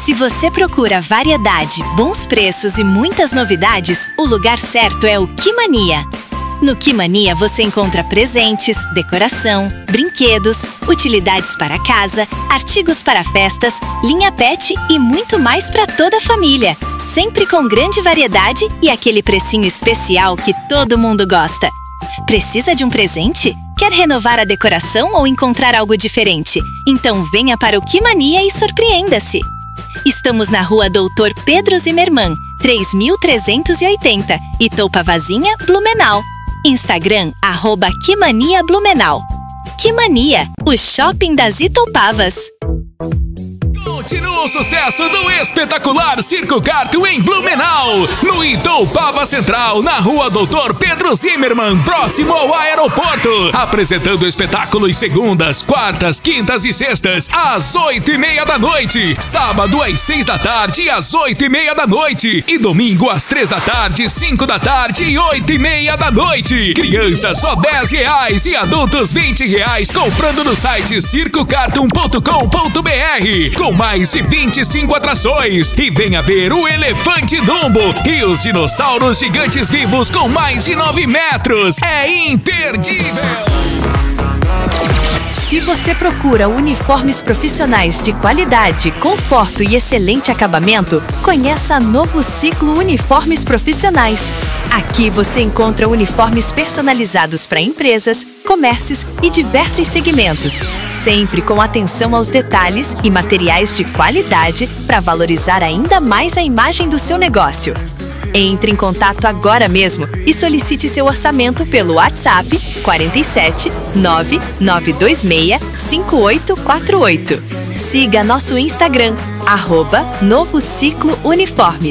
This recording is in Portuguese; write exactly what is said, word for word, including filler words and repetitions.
Se você procura variedade, bons preços e muitas novidades, o lugar certo é o Que Mania. No Que Mania você encontra presentes, decoração, brinquedos, utilidades para casa, artigos para festas, linha pet e muito mais para toda a família. Sempre com grande variedade e aquele precinho especial que todo mundo gosta. Precisa de um presente? Quer renovar a decoração ou encontrar algo diferente? Então venha para o Que Mania e surpreenda-se! Estamos na rua Doutor Pedro Zimmermann, três mil trezentos e oitenta, Itoupavazinha, Blumenau. Instagram, arroba Que Mania Blumenau. Que Mania, o shopping das Itoupavas. Continua o sucesso do espetacular Circo Kart em Blumenau, no Itoupava Central, na rua Doutor Pedro Zimmermann, próximo ao aeroporto. Apresentando espetáculos segundas, quartas, quintas e sextas, às oito e meia da noite. Sábado às seis da tarde e às oito e meia da noite. E domingo às três da tarde, cinco da tarde e oito e meia da noite. Crianças só dez reais e adultos vinte reais comprando no site circo cartoon ponto com ponto br. Com mais de vinte e cinco atrações. E venha ver o Elefante Dumbo e os dinossauros gigantes vivos com mais de nove metros. É imperdível! Se você procura uniformes profissionais de qualidade, conforto e excelente acabamento, conheça a Novo Ciclo Uniformes Profissionais. Aqui você encontra uniformes personalizados para empresas, comércios e diversos segmentos, sempre com atenção aos detalhes e materiais de qualidade para valorizar ainda mais a imagem do seu negócio. Entre em contato agora mesmo e solicite seu orçamento pelo WhatsApp quatro sete nove nove dois seis cinco oito quatro oito. Siga nosso Instagram, arroba Novo Ciclo Uniformes.